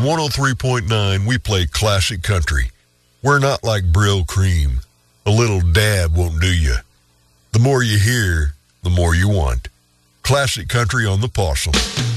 103.9, we play classic country. We're not like Brill Cream. A little dab won't do you. The more you hear, the more you want. Classic country on the parcel.